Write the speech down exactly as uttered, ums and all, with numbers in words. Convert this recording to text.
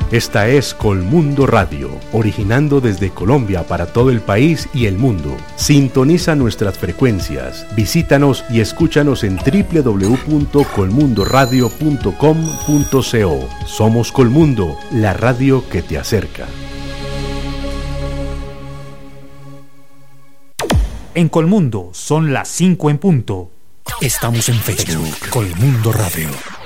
Esta es Colmundo Radio, originando desde Colombia para todo el país y el mundo. Sintoniza nuestras frecuencias, visítanos y escúchanos en doble u doble u doble u punto colmundo radio punto com punto co. Somos Colmundo, la radio que te acerca. En Colmundo son las cinco en punto. Estamos en Facebook, Colmundo Radio.